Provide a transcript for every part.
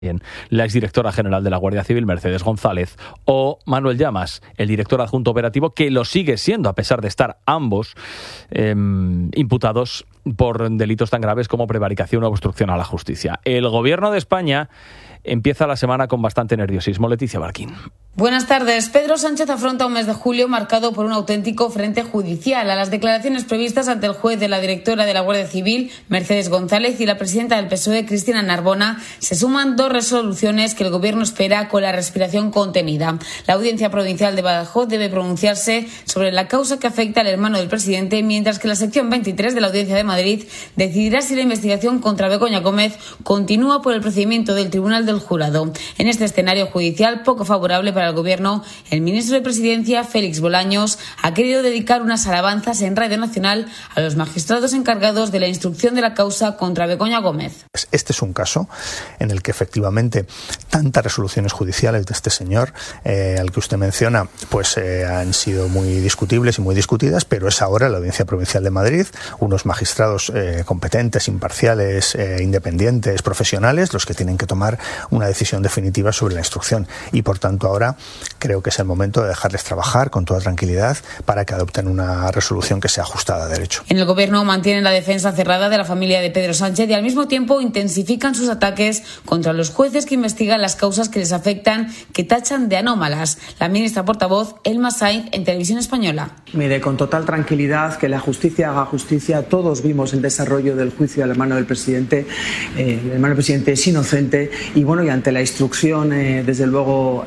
la exdirectora general de la Guardia Civil, Mercedes González, o Manuel Llamas, el director adjunto operativo, que lo sigue siendo a pesar de estar ambos imputados por delitos tan graves como prevaricación o obstrucción a la justicia. El Gobierno de España empieza la semana con bastante nerviosismo. Leticia Barquín. Buenas tardes. Pedro Sánchez afronta un mes de julio marcado por un auténtico frente judicial. A las declaraciones previstas ante el juez de la directora de la Guardia Civil, Mercedes González, y la presidenta del PSOE, Cristina Narbona, se suman dos resoluciones que el Gobierno espera con la respiración contenida. La Audiencia Provincial de Badajoz debe pronunciarse sobre la causa que afecta al hermano del presidente, mientras que la sección 23 de la Audiencia de Madrid decidirá si la investigación contra Begoña Gómez continúa por el procedimiento del Tribunal del Jurado. En este escenario judicial poco favorable para el Gobierno, el ministro de Presidencia, Félix Bolaños, ha querido dedicar unas alabanzas en Radio Nacional a los magistrados encargados de la instrucción de la causa contra Begoña Gómez. Este es un caso en el que efectivamente tantas resoluciones judiciales de este señor, al que usted menciona, pues han sido muy discutibles y muy discutidas, pero es ahora la Audiencia Provincial de Madrid, unos magistrados competentes, imparciales, independientes, profesionales, los que tienen que tomar una decisión definitiva sobre la instrucción. Y por tanto ahora creo que es el momento de dejarles trabajar con toda tranquilidad para que adopten una resolución que sea ajustada a derecho. En el Gobierno mantienen la defensa cerrada de la familia de Pedro Sánchez y al mismo tiempo intensifican sus ataques contra los jueces que investigan las causas que les afectan, que tachan de anómalas. La ministra portavoz, Elma Sainz, en Televisión Española. Mire, con total tranquilidad, que la justicia haga justicia. Todos vimos el desarrollo del juicio al hermano del presidente. El hermano del presidente es inocente y bueno, y ante la instrucción, desde luego,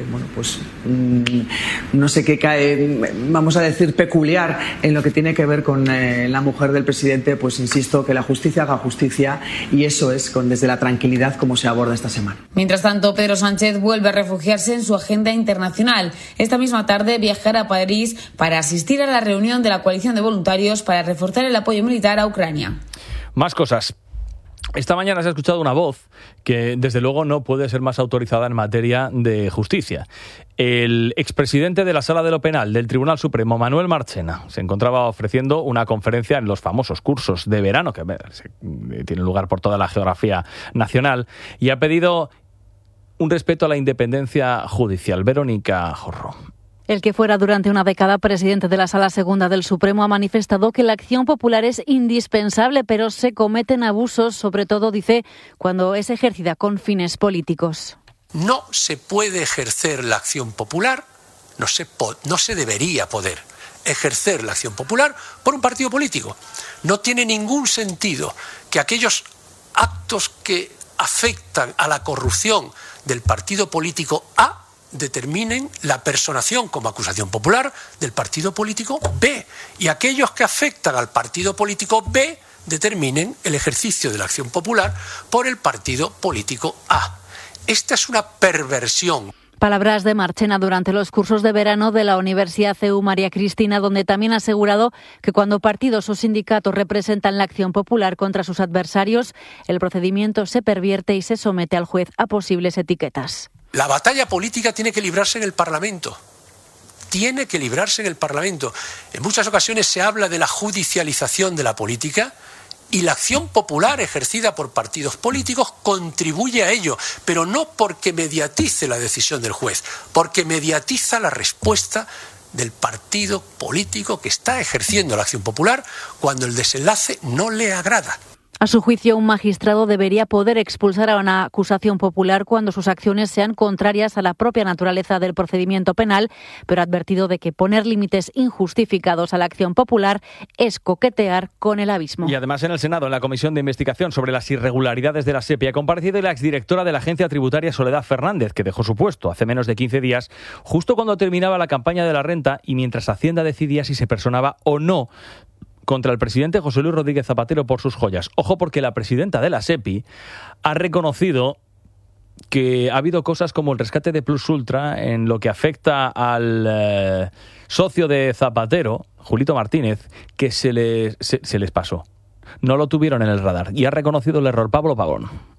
no sé qué cae, vamos a decir, peculiar en lo que tiene que ver con la mujer del presidente, pues insisto, que la justicia haga justicia, y eso es desde la tranquilidad como se aborda esta semana. Mientras tanto, Pedro Sánchez vuelve a refugiarse en su agenda internacional. Esta misma tarde viajará a París para asistir a la reunión de la coalición de voluntarios para reforzar el apoyo militar a Ucrania. Más cosas. Esta mañana se ha escuchado una voz que, desde luego, no puede ser más autorizada en materia de justicia. El expresidente de la Sala de lo Penal del Tribunal Supremo, Manuel Marchena, se encontraba ofreciendo una conferencia en los famosos cursos de verano que tienen lugar por toda la geografía nacional, y ha pedido un respeto a la independencia judicial. Verónica Jorro. El que fuera durante una década presidente de la Sala Segunda del Supremo ha manifestado que la acción popular es indispensable, pero se cometen abusos, sobre todo, dice, cuando es ejercida con fines políticos. No se puede ejercer la acción popular, no se debería poder ejercer la acción popular por un partido político. No tiene ningún sentido que aquellos actos que afectan a la corrupción del partido político A determinen la personación como acusación popular del partido político B, y aquellos que afectan al partido político B determinen el ejercicio de la acción popular por el partido político A. Esta es una perversión. Palabras de Marchena durante los cursos de verano de la Universidad CEU María Cristina, donde también ha asegurado que cuando partidos o sindicatos representan la acción popular contra sus adversarios, el procedimiento se pervierte y se somete al juez a posibles etiquetas. La batalla política tiene que librarse en el Parlamento. Tiene que librarse en el Parlamento. En muchas ocasiones se habla de la judicialización de la política y la acción popular ejercida por partidos políticos contribuye a ello, pero no porque mediatice la decisión del juez, porque mediatiza la respuesta del partido político que está ejerciendo la acción popular cuando el desenlace no le agrada. A su juicio, un magistrado debería poder expulsar a una acusación popular cuando sus acciones sean contrarias a la propia naturaleza del procedimiento penal, pero ha advertido de que poner límites injustificados a la acción popular es coquetear con el abismo. Y además, en el Senado, en la Comisión de Investigación sobre las irregularidades de la SEPI, ha comparecido la exdirectora de la Agencia Tributaria, Soledad Fernández, que dejó su puesto hace menos de 15 días, justo cuando terminaba la campaña de la renta y mientras Hacienda decidía si se personaba o no contra el presidente José Luis Rodríguez Zapatero por sus joyas. Ojo, porque la presidenta de la SEPI ha reconocido que ha habido cosas como el rescate de Plus Ultra en lo que afecta al socio de Zapatero, Julito Martínez, que se les pasó. No lo tuvieron en el radar y ha reconocido el error. Pablo Pavón.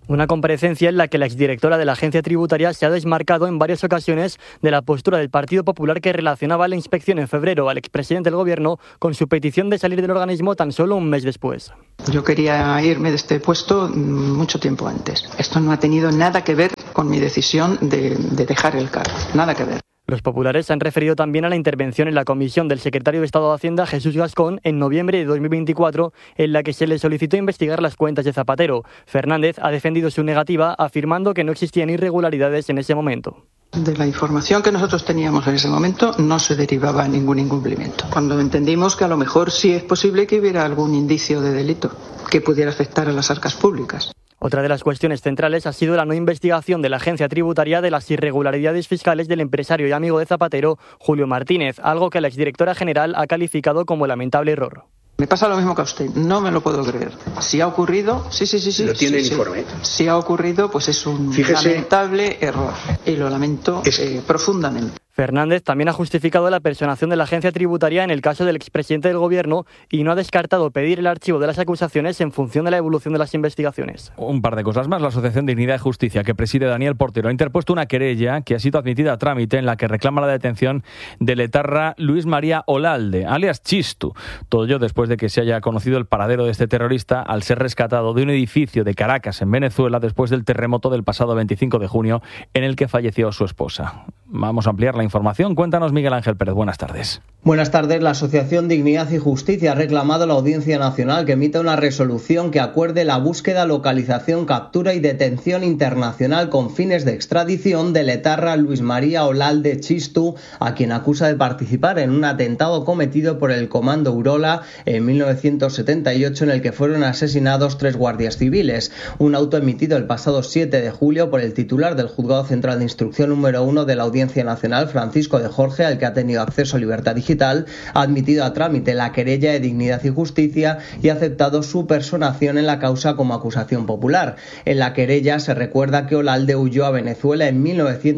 Una comparecencia en la que la exdirectora de la agencia tributaria se ha desmarcado en varias ocasiones de la postura del Partido Popular, que relacionaba la inspección en febrero al expresidente del Gobierno con su petición de salir del organismo tan solo un mes después. Yo quería irme de este puesto mucho tiempo antes. Esto no ha tenido nada que ver con mi decisión de dejar el cargo. Nada que ver. Los populares se han referido también a la intervención en la comisión del secretario de Estado de Hacienda, Jesús Gascón, en noviembre de 2024, en la que se le solicitó investigar las cuentas de Zapatero. Fernández ha defendido su negativa, afirmando que no existían irregularidades en ese momento. De la información que nosotros teníamos en ese momento no se derivaba ningún incumplimiento. Cuando entendimos que a lo mejor sí es posible que hubiera algún indicio de delito que pudiera afectar a las arcas públicas. Otra de las cuestiones centrales ha sido la no investigación de la agencia tributaria de las irregularidades fiscales del empresario y amigo de Zapatero, Julio Martínez, algo que la exdirectora general ha calificado como lamentable error. Me pasa lo mismo que a usted, no me lo puedo creer. Si ha ocurrido, sí. ¿Lo tiene el informe? Si ha ocurrido, pues es un lamentable error y lo lamento profundamente. Fernández también ha justificado la personación de la agencia tributaria en el caso del expresidente del Gobierno y no ha descartado pedir el archivo de las acusaciones en función de la evolución de las investigaciones. Un par de cosas más. La Asociación Dignidad y Justicia, que preside Daniel Portero, ha interpuesto una querella que ha sido admitida a trámite en la que reclama la detención del etarra Luis María Olalde, alias Chistu. Todo ello después de que se haya conocido el paradero de este terrorista al ser rescatado de un edificio de Caracas, en Venezuela, después del terremoto del pasado 25 de junio en el que falleció su esposa. Vamos a ampliar la información. Cuéntanos, Miguel Ángel Pérez. Buenas tardes. Buenas tardes. La Asociación Dignidad y Justicia ha reclamado a la Audiencia Nacional que emita una resolución que acuerde la búsqueda, localización, captura y detención internacional con fines de extradición del etarra Luis María Olalde Chistu, a quien acusa de participar en un atentado cometido por el Comando Urola en 1978 en el que fueron asesinados 3 guardias civiles. Un auto emitido el pasado 7 de julio por el titular del Juzgado Central de Instrucción número 1 de la Audiencia Nacional, Francisco de Jorge, al que ha tenido acceso a Libertad Digital, ha admitido a trámite la querella de Dignidad y Justicia y ha aceptado su personación en la causa como acusación popular. En la querella se recuerda que Olalde huyó a Venezuela en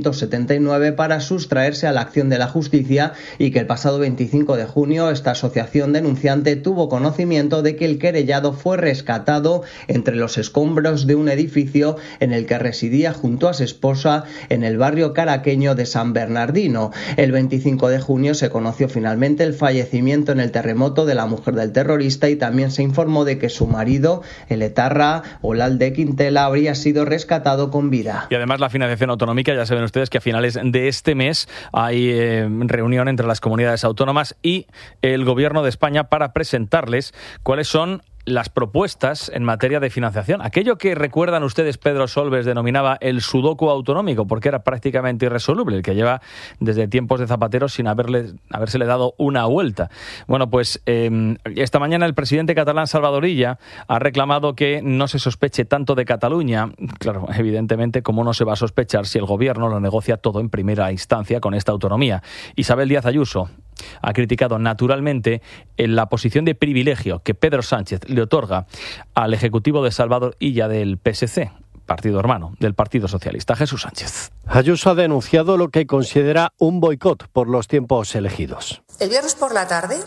1979 para sustraerse a la acción de la justicia y que el pasado 25 de junio esta asociación denunciante tuvo conocimiento de que el querellado fue rescatado entre los escombros de un edificio en el que residía junto a su esposa en el barrio caraqueño de San Bernardino. El 25 de junio se conoció finalmente el fallecimiento en el terremoto de la mujer del terrorista y también se informó de que su marido, el etarra Olalde Quintela, habría sido rescatado con vida. Y además la financiación autonómica, ya saben ustedes que a finales de este mes hay reunión entre las comunidades autónomas y el Gobierno de España para presentarles cuáles son las propuestas en materia de financiación. Aquello que recuerdan ustedes Pedro Solbes denominaba el sudoku autonómico, porque era prácticamente irresoluble, el que lleva desde tiempos de Zapatero sin habérsele dado una vuelta. Bueno, pues esta mañana el presidente catalán Salvador Illa ha reclamado que no se sospeche tanto de Cataluña. Claro, evidentemente, ¿cómo no se va a sospechar si el gobierno lo negocia todo en primera instancia con esta autonomía? Isabel Díaz Ayuso ha criticado naturalmente la posición de privilegio que Pedro Sánchez le otorga al Ejecutivo de Salvador Illa del PSC, partido hermano del Partido Socialista. Jesús Sánchez. Ayuso ha denunciado lo que considera un boicot por los tiempos elegidos. El viernes por la tarde,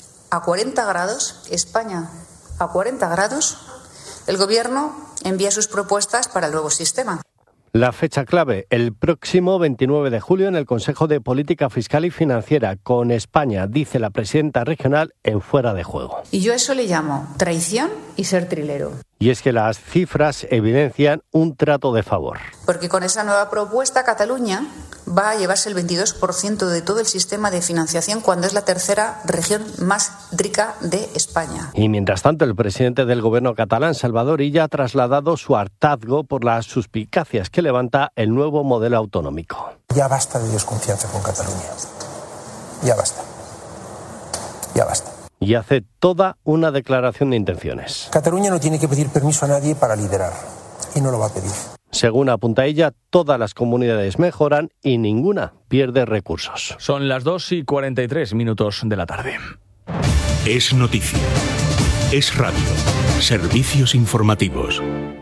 a 40 grados, España a 40 grados, el Gobierno envía sus propuestas para el nuevo sistema. La fecha clave, el próximo 29 de julio en el Consejo de Política Fiscal y Financiera, con España, dice la presidenta regional, en fuera de juego. Y yo a eso le llamo traición y ser trilero. Y es que las cifras evidencian un trato de favor. Porque con esa nueva propuesta Cataluña va a llevarse el 22% de todo el sistema de financiación cuando es la tercera región más rica de España. Y mientras tanto, el presidente del gobierno catalán, Salvador Illa, ha trasladado su hartazgo por las suspicacias que levanta el nuevo modelo autonómico. Ya basta de desconfianza con Cataluña. Ya basta. Ya basta. Y hace toda una declaración de intenciones. Cataluña no tiene que pedir permiso a nadie para liderar. Y no lo va a pedir. Según apunta ella, todas las comunidades mejoran y ninguna pierde recursos. Son las 2:43 de la tarde. Es noticia. Es radio. Servicios informativos.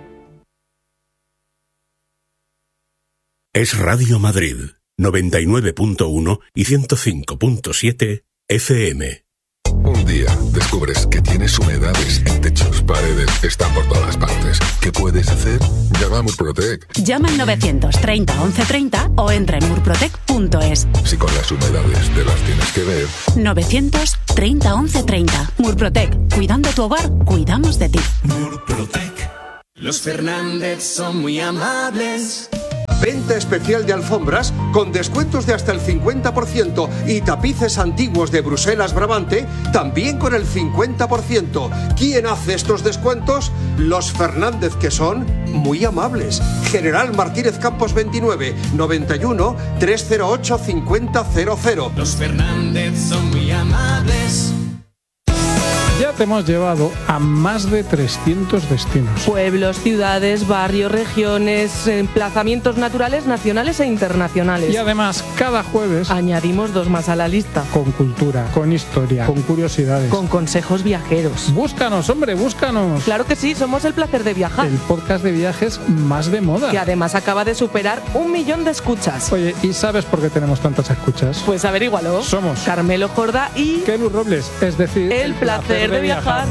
Es Radio Madrid, 99.1 y 105.7 FM. Un día descubres que tienes humedades en techos, paredes, están por todas partes. ¿Qué puedes hacer? Llama a Murprotec. Llama al 930 1130 o entra en murprotec.es. Si con las humedades te las tienes que ver. 930 1130. Murprotec. Cuidando tu hogar, cuidamos de ti. Murprotec. Los Fernández son muy amables. Venta especial de alfombras con descuentos de hasta el 50% y tapices antiguos de Bruselas Brabante también con el 50%. ¿Quién hace estos descuentos? Los Fernández, que son muy amables. General Martínez Campos 29 91 308 5000. Los Fernández son muy amables. Ya te hemos llevado a más de 300 destinos. Pueblos, ciudades, barrios, regiones, emplazamientos naturales, nacionales e internacionales. Y además, cada jueves añadimos 2 más a la lista. Con cultura, con historia, con curiosidades. Con consejos viajeros. Búscanos, hombre, búscanos. Claro que sí, somos El Placer de Viajar. El podcast de viajes más de moda. Que además acaba de superar 1 millón de escuchas. Oye, ¿y sabes por qué tenemos tantas escuchas? Pues averígualo. Somos Carmelo Jordá y Kelu Robles, es decir, El Placer de Viajar.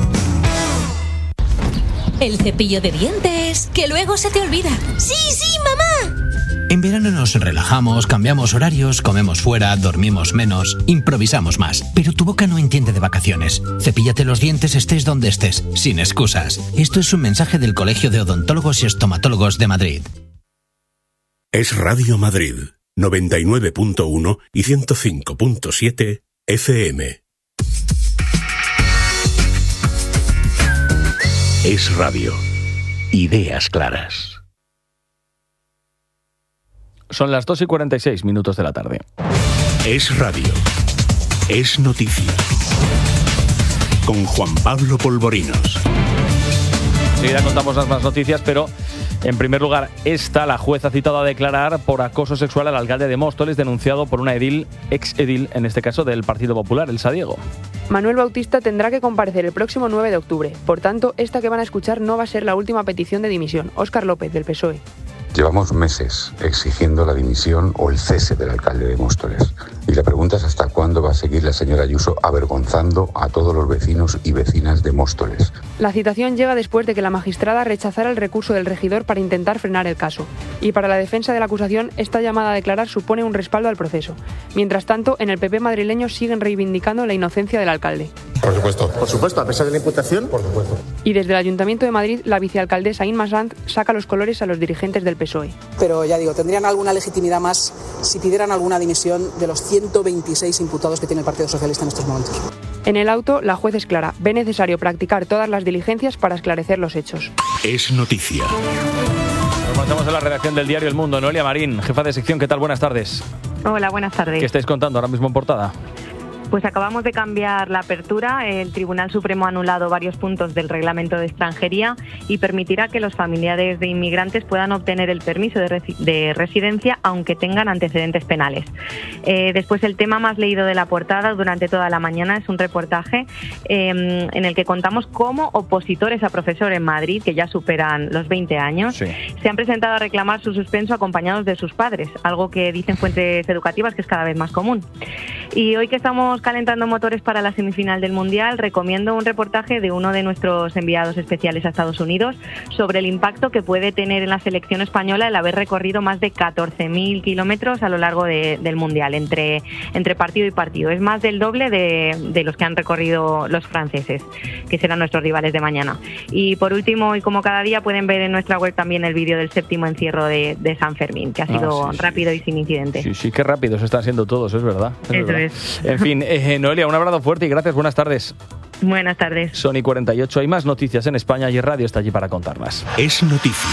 El cepillo de dientes, que luego se te olvida. ¡Sí, sí, mamá! En verano nos relajamos, cambiamos horarios, comemos fuera, dormimos menos, improvisamos más. Pero tu boca no entiende de vacaciones. Cepíllate los dientes estés donde estés, sin excusas. Esto es un mensaje del Colegio de Odontólogos y Estomatólogos de Madrid. Es Radio Madrid, 99.1 y 105.7 FM. Es Radio. Ideas claras. Son las 2:46 de la tarde. Es Radio. Es noticia. Con Juan Pablo Polvorinos. Enseguida contamos las más noticias, pero en primer lugar, la jueza ha citado a declarar por acoso sexual al alcalde de Móstoles, denunciado por una ex-edil, en este caso del Partido Popular, Elsa Diego. Manuel Bautista tendrá que comparecer el próximo 9 de octubre. Por tanto, esta que van a escuchar no va a ser la última petición de dimisión. Óscar López, del PSOE. Llevamos meses exigiendo la dimisión o el cese del alcalde de Móstoles. Y la pregunta es hasta cuándo va a seguir la señora Ayuso avergonzando a todos los vecinos y vecinas de Móstoles. La citación llega después de que la magistrada rechazara el recurso del regidor para intentar frenar el caso. Y para la defensa de la acusación, esta llamada a declarar supone un respaldo al proceso. Mientras tanto, en el PP madrileño siguen reivindicando la inocencia del alcalde. Por supuesto. Por supuesto, a pesar de la imputación. Por supuesto. Y desde el Ayuntamiento de Madrid, la vicealcaldesa Inma Sanz saca los colores a los dirigentes del PSOE. Pero ya digo, tendrían alguna legitimidad más si pidieran alguna dimisión de los 126 imputados que tiene el Partido Socialista en estos momentos. En el auto, la juez es clara. Ve necesario practicar todas las diligencias para esclarecer los hechos. Es noticia. Nos marchamos a la redacción del diario El Mundo. Noelia Marín, jefa de sección, ¿qué tal? Buenas tardes. Hola, buenas tardes. ¿Qué estáis contando ahora mismo en portada? Pues acabamos de cambiar la apertura. El Tribunal Supremo ha anulado varios puntos del reglamento de extranjería y permitirá que los familiares de inmigrantes puedan obtener el permiso de residencia aunque tengan antecedentes penales. Después, el tema más leído de la portada durante toda la mañana es un reportaje en el que contamos cómo opositores a profesor en Madrid, que ya superan los 20 años, se han presentado a reclamar su suspenso acompañados de sus padres, algo que dicen fuentes educativas que es cada vez más común. Y hoy que estamos calentando motores para la semifinal del Mundial, recomiendo un reportaje de uno de nuestros enviados especiales a Estados Unidos sobre el impacto que puede tener en la selección española el haber recorrido más de 14.000 kilómetros a lo largo del Mundial, entre partido y partido. Es más del doble de los que han recorrido los franceses, que serán nuestros rivales de mañana. Y por último, y como cada día, pueden ver en nuestra web también el vídeo del séptimo encierro de San Fermín, que ha sido rápido y sin incidentes. Sí, qué rápidos están siendo todos, es verdad. Eso es. En fin, Noelia, un abrazo fuerte y gracias, buenas tardes. Buenas tardes. Son y 48, hay más noticias en España y Radio está allí para contarlas. Es noticia.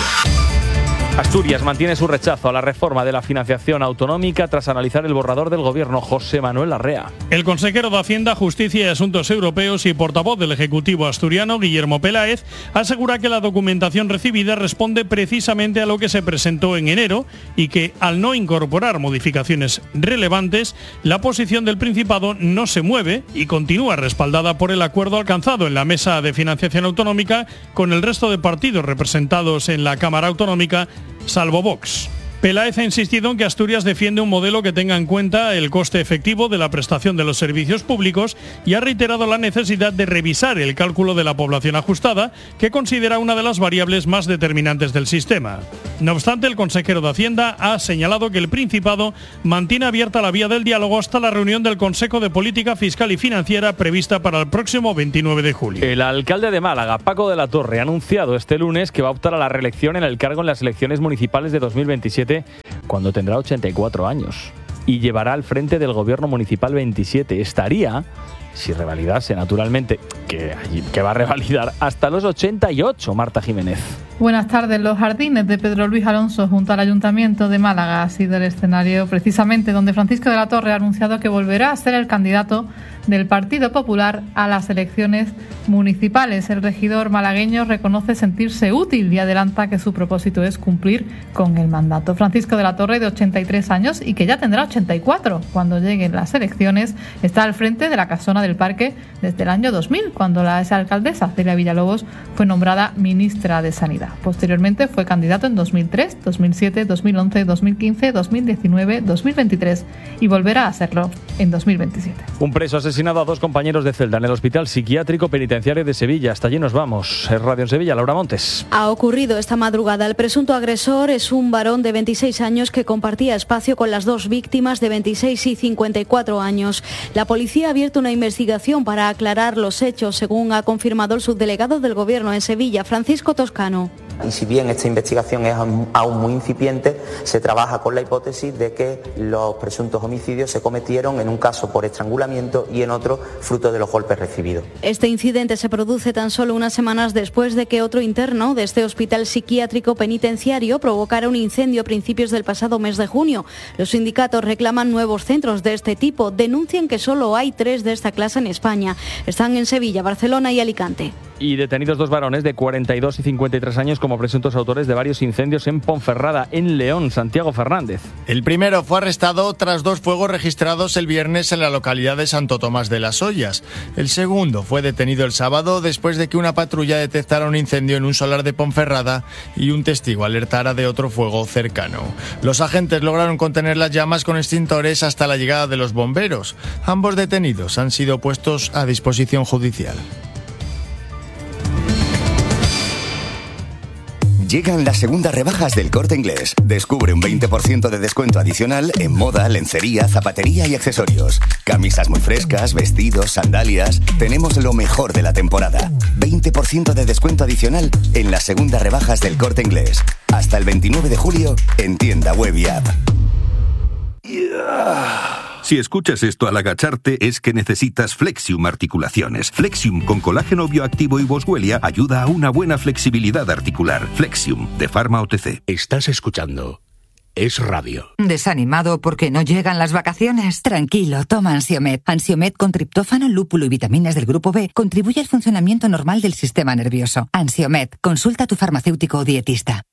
Asturias mantiene su rechazo a la reforma de la financiación autonómica tras analizar el borrador del gobierno. José Manuel Larrea. El consejero de Hacienda, Justicia y Asuntos Europeos y portavoz del Ejecutivo asturiano, Guillermo Peláez, asegura que la documentación recibida responde precisamente a lo que se presentó en enero y que, al no incorporar modificaciones relevantes, la posición del Principado no se mueve y continúa respaldada por el acuerdo alcanzado en la Mesa de Financiación Autonómica con el resto de partidos representados en la Cámara Autonómica, salvo Vox. Peláez ha insistido en que Asturias defiende un modelo que tenga en cuenta el coste efectivo de la prestación de los servicios públicos y ha reiterado la necesidad de revisar el cálculo de la población ajustada, que considera una de las variables más determinantes del sistema. No obstante, el consejero de Hacienda ha señalado que el Principado mantiene abierta la vía del diálogo hasta la reunión del Consejo de Política Fiscal y Financiera prevista para el próximo 29 de julio. El alcalde de Málaga, Paco de la Torre, ha anunciado este lunes que va a optar a la reelección en el cargo en las elecciones municipales de 2027, cuando tendrá 84 años. Y llevará al frente del gobierno municipal 27. Estaría, si revalidase naturalmente, que va a revalidar, hasta los 88, Marta Jiménez. Buenas tardes. Los jardines de Pedro Luis Alonso junto al Ayuntamiento de Málaga ha sido el escenario precisamente donde Francisco de la Torre ha anunciado que volverá a ser el candidato del Partido Popular a las elecciones municipales. El regidor malagueño reconoce sentirse útil y adelanta que su propósito es cumplir con el mandato. Francisco de la Torre, de 83 años y que ya tendrá 84 cuando lleguen las elecciones, está al frente de la Casona del Parque desde el año 2000, cuando la exalcaldesa Celia Villalobos fue nombrada ministra de Sanidad. Posteriormente fue candidato en 2003, 2007, 2011, 2015, 2019, 2023 y volverá a serlo en 2027. Un preso ha asesinado a 2 compañeros de celda en el Hospital Psiquiátrico Penitenciario de Sevilla. Hasta allí nos vamos. Es Radio en Sevilla, Laura Montes. Ha ocurrido esta madrugada. El presunto agresor es un varón de 26 años que compartía espacio con las 2 víctimas de 26 y 54 años. La policía ha abierto una investigación para aclarar los hechos, según ha confirmado el subdelegado del Gobierno en Sevilla, Francisco Toscano. Y si bien esta investigación es aún muy incipiente, se trabaja con la hipótesis de que los presuntos homicidios se cometieron en un caso por estrangulamiento y en otro fruto de los golpes recibidos. Este incidente se produce tan solo unas semanas después de que otro interno de este hospital psiquiátrico penitenciario provocara un incendio a principios del pasado mes de junio. Los sindicatos reclaman nuevos centros de este tipo. Denuncian que solo hay 3 de esta clase en España. Están en Sevilla, Barcelona y Alicante. Y detenidos 2 varones de 42 y 53 años como presuntos autores de varios incendios en Ponferrada, en León. Santiago Fernández. El primero fue arrestado tras 2 fuegos registrados el viernes en la localidad de Santo Tomás de las Ollas. El segundo fue detenido el sábado después de que una patrulla detectara un incendio en un solar de Ponferrada y un testigo alertara de otro fuego cercano. Los agentes lograron contener las llamas con extintores hasta la llegada de los bomberos. Ambos detenidos han sido puestos a disposición judicial. Llegan las segundas rebajas del Corte Inglés. Descubre un 20% de descuento adicional en moda, lencería, zapatería y accesorios. Camisas muy frescas, vestidos, sandalias. Tenemos lo mejor de la temporada. 20% de descuento adicional en las segundas rebajas del Corte Inglés. Hasta el 29 de julio en tienda web y app. Si escuchas esto al agacharte es que necesitas Flexium Articulaciones. Flexium con colágeno bioactivo y boswellia ayuda a una buena flexibilidad articular. Flexium, de Pharma OTC. Estás escuchando Es Radio. ¿Desanimado porque no llegan las vacaciones? Tranquilo, toma Ansiomet. Ansiomet con triptófano, lúpulo y vitaminas del grupo B contribuye al funcionamiento normal del sistema nervioso. Ansiomet, consulta a tu farmacéutico o dietista.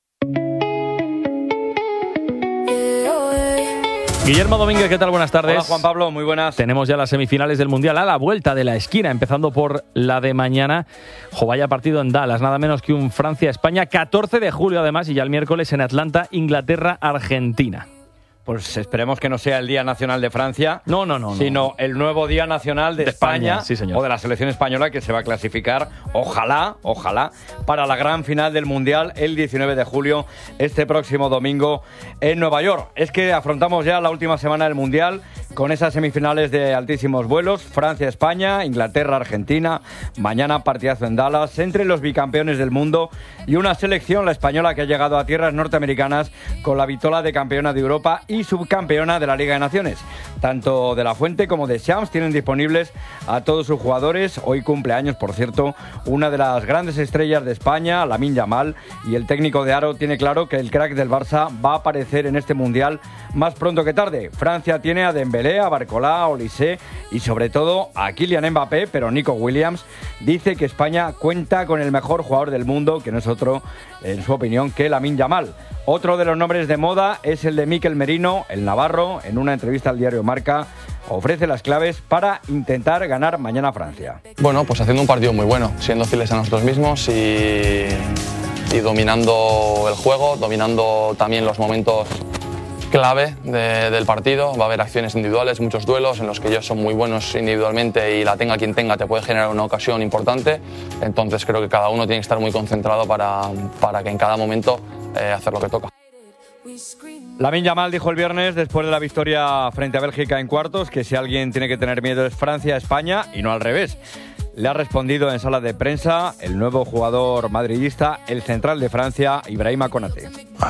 Guillermo Domínguez, ¿qué tal? Buenas tardes. Hola, Juan Pablo, muy buenas. Tenemos ya las semifinales del Mundial a la vuelta de la esquina, empezando por la de mañana. Vaya partido en Dallas, nada menos que un Francia-España, 14 de julio además, y ya el miércoles en Atlanta, Inglaterra-Argentina. Pues esperemos que no sea el Día Nacional de Francia, no, sino el nuevo Día Nacional de España, sí, señor. O de la selección española, que se va a clasificar, ojalá, para la gran final del Mundial el 19 de julio, este próximo domingo en Nueva York. Es que afrontamos ya la última semana del Mundial con esas semifinales de altísimos vuelos, Francia-España, Inglaterra-Argentina, mañana partidazo en Dallas, entre los bicampeones del mundo y una selección, la española, que ha llegado a tierras norteamericanas con la vitola de campeona de Europa y subcampeona de la Liga de Naciones. Tanto De La Fuente como Deschamps tienen disponibles a todos sus jugadores. Hoy cumple años, por cierto, una de las grandes estrellas de España, Lamine Yamal, y el técnico de Aro tiene claro que el crack del Barça va a aparecer en este Mundial más pronto que tarde. Francia tiene a Dembélé, a Barcola, a Olise y sobre todo a Kylian Mbappé, pero Nico Williams dice que España cuenta con el mejor jugador del mundo, que no es otro, en su opinión, que Lamine Yamal. Otro de los nombres de moda es el de Mikel Merino, el navarro. En una entrevista al diario Marca ofrece las claves para intentar ganar mañana a Francia. Bueno, pues haciendo un partido muy bueno, siendo fieles a nosotros mismos y dominando el juego, dominando también los momentos clave del partido. Va a haber acciones individuales, muchos duelos en los que ellos son muy buenos individualmente y la tenga quien tenga te puede generar una ocasión importante. Entonces creo que cada uno tiene que estar muy concentrado para que en cada momento hacer lo que toca. Lamine Yamal dijo el viernes, después de la victoria frente a Bélgica en cuartos, que si alguien tiene que tener miedo es Francia, España y no al revés. Le ha respondido en sala de prensa el nuevo jugador madridista, el central de Francia, Ibrahima Konaté.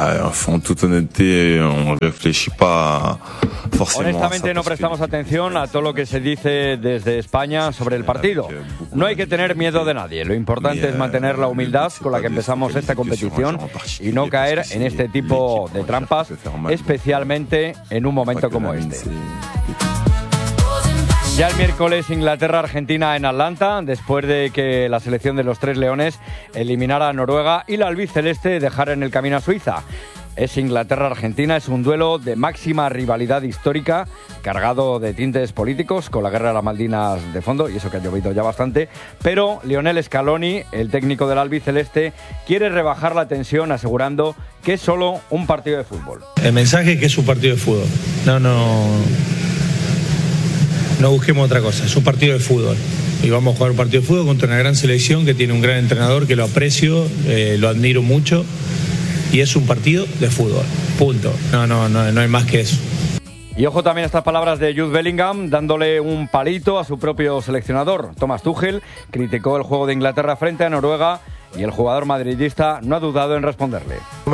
Honestamente no prestamos atención a todo lo que se dice desde España sobre el partido. No hay que tener miedo de nadie. Lo importante es mantener la humildad con la que empezamos esta competición y no caer en este tipo de trampas, especialmente en un momento como este. Ya el miércoles Inglaterra-Argentina en Atlanta, después de que la selección de los Tres Leones eliminara a Noruega y la albiceleste dejara en el camino a Suiza. Es Inglaterra-Argentina, es un duelo de máxima rivalidad histórica, cargado de tintes políticos, con la guerra de las Malvinas de fondo, y eso que ha llovido ya bastante, pero Lionel Scaloni, el técnico del albiceleste, quiere rebajar la tensión asegurando que es solo un partido de fútbol. El mensaje es que es un partido de fútbol, no busquemos otra cosa, es un partido de fútbol. Y vamos a jugar un partido de fútbol contra una gran selección que tiene un gran entrenador que lo aprecio, lo admiro mucho. Y es un partido de fútbol, punto. No hay más que eso. Y ojo también a estas palabras de Jude Bellingham, dándole un palito a su propio seleccionador. Thomas Tuchel criticó el juego de Inglaterra frente a Noruega y el jugador madridista no ha dudado en responderle.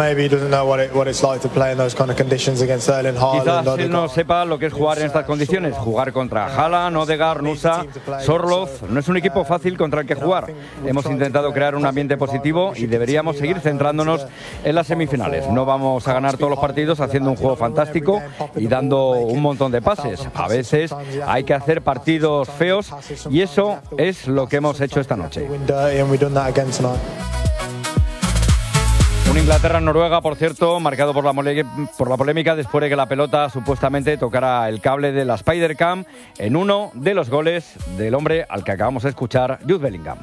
Quizás él no sepa lo que es jugar en estas condiciones. Jugar contra Haaland, Odegaard, Nusa, Sorloth. No es un equipo fácil contra el que jugar. Hemos intentado crear un ambiente positivo y deberíamos seguir centrándonos en las semifinales. No vamos a ganar todos los partidos haciendo un juego fantástico y dando un montón de pases. A veces hay que hacer partidos feos y eso es lo que hemos hecho esta noche. Un Inglaterra-Noruega, por cierto, marcado por la polémica después de que la pelota supuestamente tocara el cable de la Spider-Cam en uno de los goles del hombre al que acabamos de escuchar, Jude Bellingham.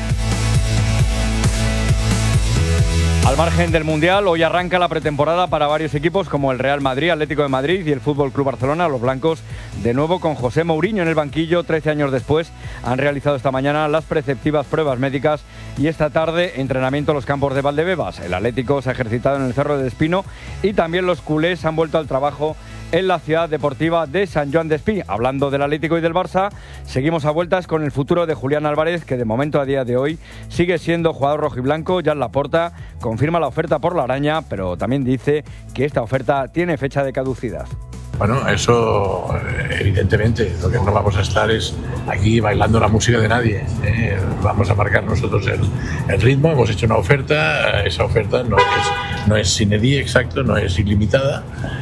Al margen del Mundial, hoy arranca la pretemporada para varios equipos como el Real Madrid, Atlético de Madrid y el Fútbol Club Barcelona. Los blancos, de nuevo con José Mourinho en el banquillo, 13 años después, han realizado esta mañana las preceptivas pruebas médicas y esta tarde entrenamiento en los campos de Valdebebas. El Atlético se ha ejercitado en el Cerro de Espino y también los culés han vuelto al trabajo en la ciudad deportiva de Sant Joan d'Espí. Hablando del Atlético y del Barça, seguimos a vueltas con el futuro de Julián Álvarez, que de momento a día de hoy sigue siendo jugador rojiblanco. Jan Laporta confirma la oferta por la araña, pero también dice que esta oferta tiene fecha de caducidad. Bueno, eso evidentemente, lo que no vamos a estar es aquí bailando la música de nadie. Vamos a marcar nosotros el ritmo, hemos hecho una oferta, esa oferta no es sine die, exacto, no es ilimitada.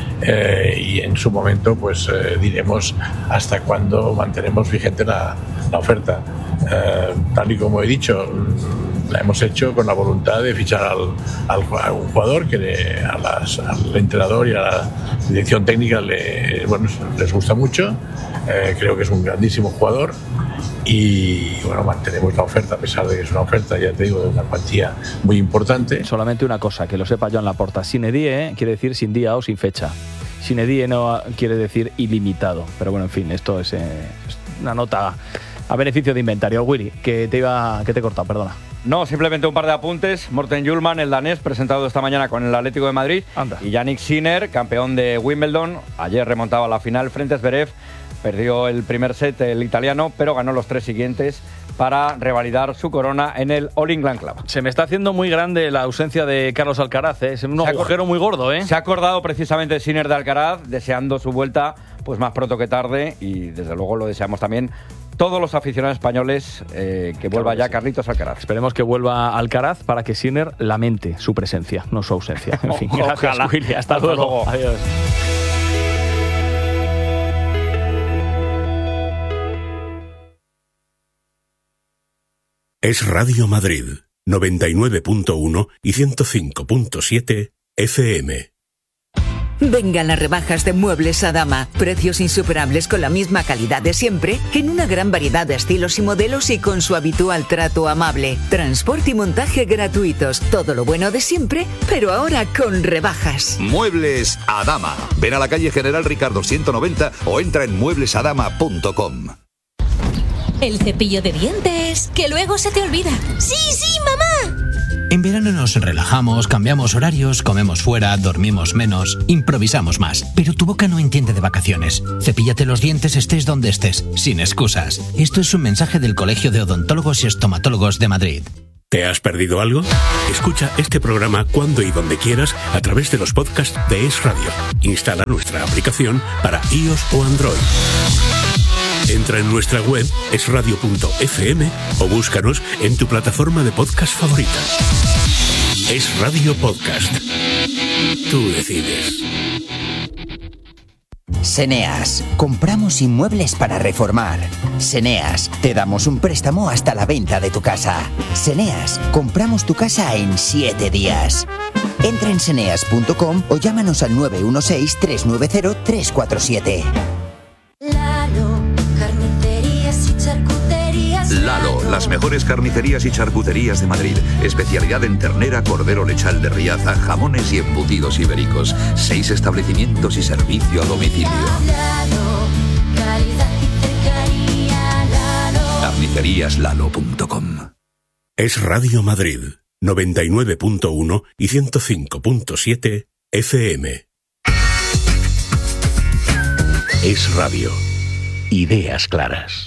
Y en su momento pues diremos hasta cuándo mantenemos vigente la oferta. Tal y como he dicho, la hemos hecho con la voluntad de fichar a un jugador que al entrenador y a la dirección técnica les gusta mucho. Creo que es un grandísimo jugador y bueno, mantenemos la oferta a pesar de que es una oferta, ya te digo, de una cuantía muy importante. Solamente una cosa, que lo sepa Joan Laporta: sine die quiere decir sin día o sin fecha. Sine die no quiere decir ilimitado. Pero bueno, en fin, esto es una nota a beneficio de inventario. Willy, que te he cortado, perdona. No, simplemente un par de apuntes. Morten Hjulmand, el danés, presentado esta mañana con el Atlético de Madrid. Anda. Y Yannick Sinner, campeón de Wimbledon. Ayer remontaba la final frente a Zverev. Perdió el primer set el italiano, pero ganó los 3 siguientes para revalidar su corona en el All England Club. Se me está haciendo muy grande la ausencia de Carlos Alcaraz, ¿eh? Es un agujero muy gordo, ¿eh? Se ha acordado precisamente Sinner de Alcaraz, deseando su vuelta pues más pronto que tarde, y desde luego lo deseamos también todos los aficionados españoles, que vuelva ya Carlitos Alcaraz. Esperemos que vuelva Alcaraz para que Sinner lamente su presencia, no su ausencia. En fin, gracias, Willy. Hasta luego. Adiós. Es Radio Madrid, 99.1 y 105.7 FM. Vengan las rebajas de Muebles Adama. Precios insuperables con la misma calidad de siempre, en una gran variedad de estilos y modelos y con su habitual trato amable. Transporte y montaje gratuitos. Todo lo bueno de siempre, pero ahora con rebajas. Muebles Adama. Ven a la calle General Ricardo 190 o entra en mueblesadama.com. El cepillo de dientes, que luego se te olvida. ¡Sí, sí, mamá! En verano nos relajamos, cambiamos horarios, comemos fuera, dormimos menos, improvisamos más. Pero tu boca no entiende de vacaciones. Cepíllate los dientes estés donde estés, sin excusas. Esto es un mensaje del Colegio de Odontólogos y Estomatólogos de Madrid. ¿Te has perdido algo? Escucha este programa cuando y donde quieras a través de los podcasts de Es Radio. Instala nuestra aplicación para iOS o Android. Entra en nuestra web esradio.fm o búscanos en tu plataforma de podcast favorita. Es Radio Podcast. Tú decides. Seneas. Compramos inmuebles para reformar. Seneas. Te damos un préstamo hasta la venta de tu casa. Seneas. Compramos tu casa en 7 días. Entra en seneas.com o llámanos al 916-390-347. Lalo, las mejores carnicerías y charcuterías de Madrid. Especialidad en ternera, cordero lechal de Riaza, jamones y embutidos ibéricos. 6 establecimientos y servicio a domicilio. Carniceríaslalo.com. Es Radio Madrid, 99.1 y 105.7 FM. Es Radio. Ideas claras.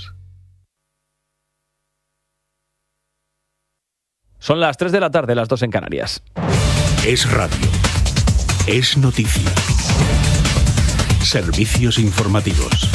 Son las 3 de la tarde, las 2 en Canarias. Es radio. Es noticia. Servicios informativos.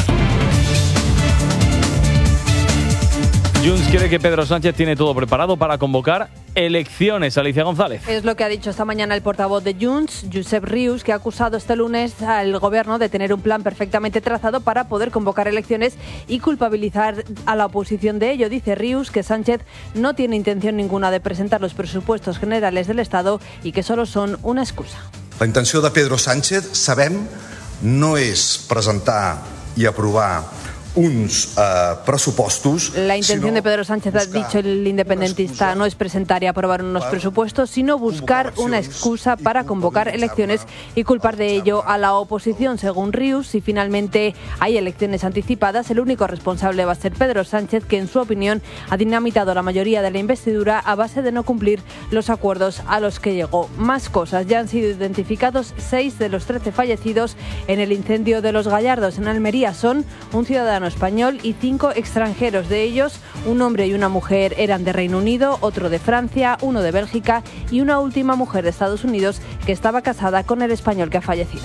Junts quiere que Pedro Sánchez tiene todo preparado para convocar elecciones. Alicia González. Es lo que ha dicho esta mañana el portavoz de Junts, Josep Rius, que ha acusado este lunes al gobierno de tener un plan perfectamente trazado para poder convocar elecciones y culpabilizar a la oposición de ello. Dice Rius que Sánchez no tiene intención ninguna de presentar los presupuestos generales del Estado y que solo son una excusa. La intenció de Pedro Sánchez, sabem, no és presentar i aprovar uns pressupostos. La intención de Pedro Sánchez, ha dicho el independentista, no es presentar y aprobar unos presupuestos, sino buscar una excusa para convocar elecciones y culpar de ello a la oposición. Según Rius, si finalmente hay elecciones anticipadas, el único responsable va a ser Pedro Sánchez, que en su opinión ha dinamitado la mayoría de la investidura a base de no cumplir los acuerdos a los que llegó. Más cosas. Ya han sido identificados 6 de los 13 fallecidos en el incendio de Los Gallardos en Almería. Son un ciudadano español y 5 extranjeros. De ellos, un hombre y una mujer eran de Reino Unido, otro de Francia, uno de Bélgica y una última mujer de Estados Unidos que estaba casada con el español que ha fallecido.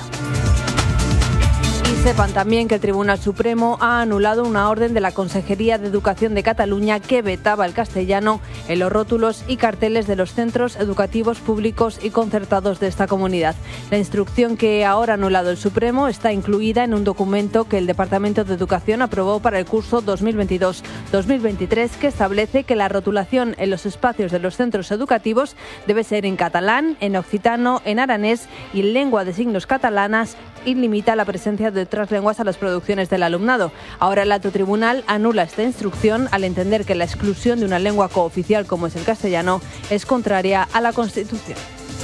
Y sepan también que el Tribunal Supremo ha anulado una orden de la Consejería de Educación de Cataluña que vetaba el castellano en los rótulos y carteles de los centros educativos públicos y concertados de esta comunidad. La instrucción que ahora ha anulado el Supremo está incluida en un documento que el Departamento de Educación aprobó para el curso 2022-2023 que establece que la rotulación en los espacios de los centros educativos debe ser en catalán, en occitano, en aranés y en lengua de signos catalanas y limita la presencia de otras lenguas a las producciones del alumnado. Ahora el alto tribunal anula esta instrucción al entender que la exclusión de una lengua cooficial como es el castellano es contraria a la Constitución.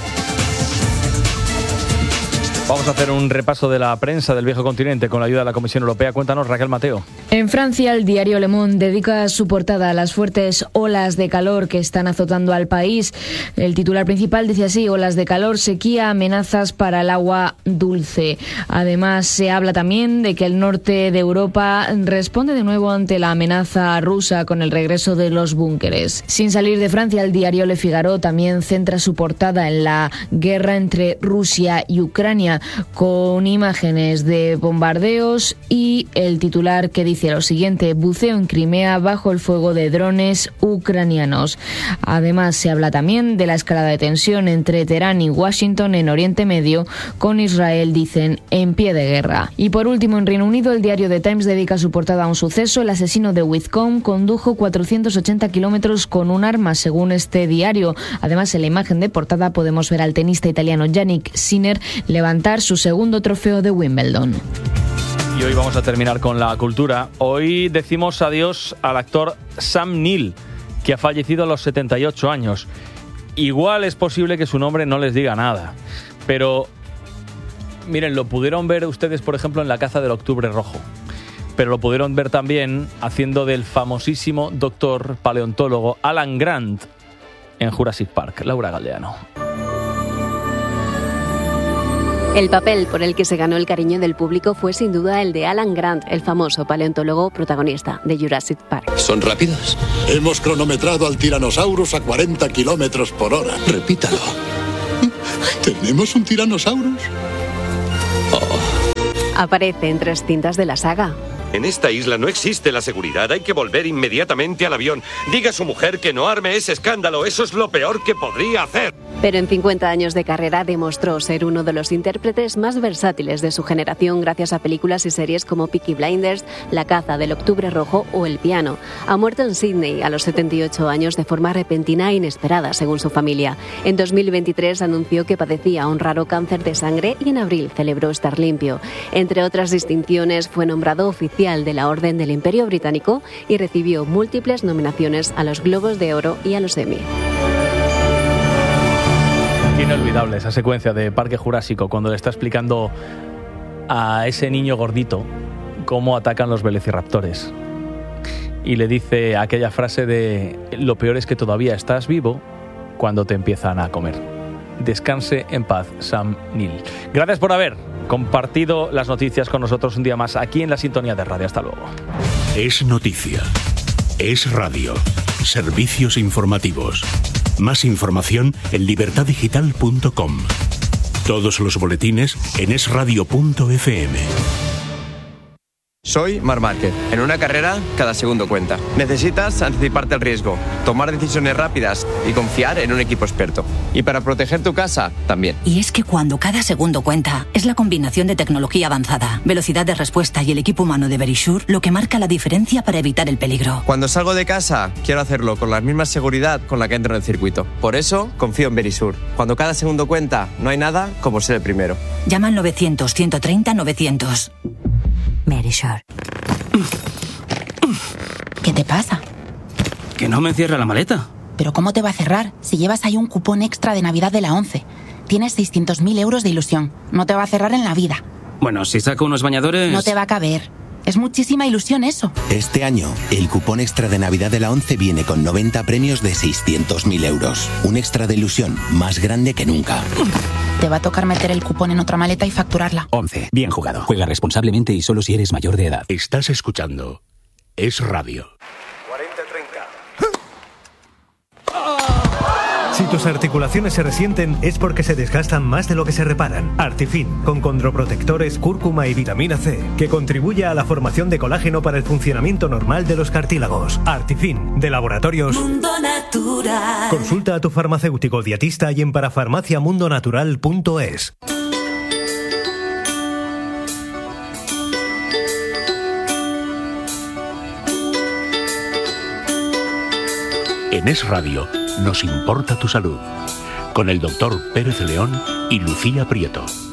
Vamos a hacer un repaso de la prensa del viejo continente con la ayuda de la Comisión Europea. Cuéntanos, Raquel Mateo. En Francia, el diario Le Monde dedica su portada a las fuertes olas de calor que están azotando al país. El titular principal dice así: olas de calor, sequía, amenazas para el agua dulce. Además, se habla también de que el norte de Europa responde de nuevo ante la amenaza rusa con el regreso de los búnkeres. Sin salir de Francia, el diario Le Figaro también centra su portada en la guerra entre Rusia y Ucrania, con imágenes de bombardeos y el titular que dice lo siguiente: buceo en Crimea bajo el fuego de drones ucranianos. Además, se habla también de la escalada de tensión entre Teherán y Washington en Oriente Medio, con Israel, dicen, en pie de guerra. Y por último, en Reino Unido, el diario The Times dedica su portada a un suceso: el asesino de Whitcomb condujo 480 kilómetros con un arma, según este diario. Además, en la imagen de portada podemos ver al tenista italiano Yannick Sinner levantando levantar su segundo trofeo de Wimbledon. Y hoy vamos a terminar con la cultura. Hoy decimos adiós al actor Sam Neill, que ha fallecido a los 78 años. Igual es posible que su nombre no les diga nada, pero miren, lo pudieron ver ustedes, por ejemplo, en La caza del octubre rojo, pero lo pudieron ver también haciendo del famosísimo doctor paleontólogo Alan Grant en Jurassic Park. Laura Galdeano. El papel por el que se ganó el cariño del público fue sin duda el de Alan Grant, el famoso paleontólogo protagonista de Jurassic Park. ¿Son rápidos? Hemos cronometrado al Tyrannosaurus a 40 kilómetros por hora. Repítalo. ¿Tenemos un Tyrannosaurus? Aparece en 3 cintas de la saga. En esta isla no existe la seguridad. Hay que volver inmediatamente al avión. Diga a su mujer que no arme ese escándalo. Eso es lo peor que podría hacer. Pero en 50 años de carrera demostró ser uno de los intérpretes más versátiles de su generación gracias a películas y series como Peaky Blinders, La caza del octubre rojo o El piano. Ha muerto en Sydney a los 78 años de forma repentina e inesperada, según su familia. En 2023 anunció que padecía un raro cáncer de sangre y en abril celebró estar limpio. Entre otras distinciones, fue nombrado oficial de la Orden del Imperio Británico y recibió múltiples nominaciones a los Globos de Oro y a los Emmy. Inolvidable esa secuencia de Parque Jurásico cuando le está explicando a ese niño gordito cómo atacan los velociraptores y le dice aquella frase de lo peor es que todavía estás vivo cuando te empiezan a comer. Descanse en paz, Sam Neill. Gracias por haber compartido las noticias con nosotros un día más aquí en la sintonía de radio. Hasta luego. Es noticia. Es radio. Servicios informativos. Más información en libertaddigital.com. Todos los boletines en esradio.fm. Soy Marc Márquez. En una carrera, cada segundo cuenta. Necesitas anticiparte al riesgo, tomar decisiones rápidas y confiar en un equipo experto. Y para proteger tu casa, también. Y es que cuando cada segundo cuenta, es la combinación de tecnología avanzada, velocidad de respuesta y el equipo humano de Verisure lo que marca la diferencia para evitar el peligro. Cuando salgo de casa, quiero hacerlo con la misma seguridad con la que entro en el circuito. Por eso, confío en Verisure. Cuando cada segundo cuenta, no hay nada como ser el primero. Llama al 900-130-900. Verisure. ¿Qué te pasa? Que no me cierra la maleta. ¿Pero cómo te va a cerrar si llevas ahí un cupón extra de Navidad de la 11? Tienes 600.000 euros de ilusión. No te va a cerrar en la vida. Bueno, si saco unos bañadores... No te va a caber. Es muchísima ilusión eso. Este año, el cupón extra de Navidad de la 11 viene con 90 premios de 600.000 euros. Un extra de ilusión más grande que nunca. Te va a tocar meter el cupón en otra maleta y facturarla. 11. Bien jugado. Juega responsablemente y solo si eres mayor de edad. Estás escuchando Es Radio. 40-30. Si tus articulaciones se resienten es porque se desgastan más de lo que se reparan. Artifin, con condroprotectores, cúrcuma y vitamina C, que contribuye a la formación de colágeno para el funcionamiento normal de los cartílagos. Artifin, de Laboratorios Mundo Natural. Consulta a tu farmacéutico dietista y en parafarmaciamundonatural.es. En Es Radio nos importa tu salud, con el doctor Pérez León y Lucía Prieto.